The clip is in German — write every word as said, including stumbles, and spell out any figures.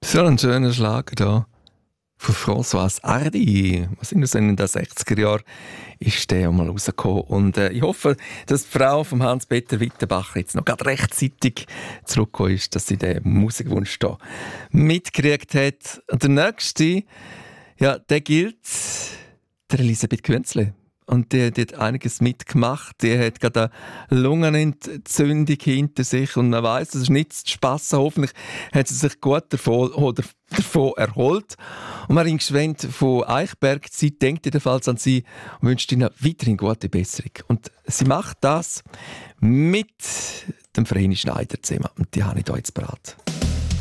So ein schöner Schlag da von François Hardy. Was sind das in den sechziger Jahren? Ist der mal rausgekommen. Und äh, ich hoffe, dass die Frau von Hans-Peter Wittenbacher jetzt noch gerade rechtzeitig zurückgekommen ist, dass sie den Musikwunsch da mitgekriegt hat. Und der nächste, ja, der gilt der Elisabeth Künzle. Und die, die hat einiges mitgemacht. Die hat gerade eine Lungenentzündung hinter sich. Und man weiss, das ist nicht zu spassen. Hoffentlich hat sie sich gut davon, oder davon erholt. Und Marin Gschwend von Eichberg, sie denkt jedenfalls an sie und wünscht ihnen weiterhin gute Besserung. Und sie macht das mit dem Vreni Schneider zusammen. Und die habe ich hier jetzt parat.